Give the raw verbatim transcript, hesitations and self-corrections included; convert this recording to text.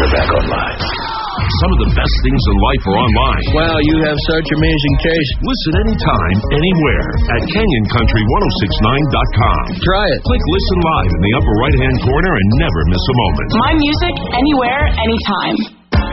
We're back online. Some of the best things in life are online. Wow, you have such amazing taste. Listen anytime, anywhere at Canyon Country ten sixty-nine dot com. Try it. Click Listen Live in the upper right-hand corner and never miss a moment. My music, anywhere, anytime.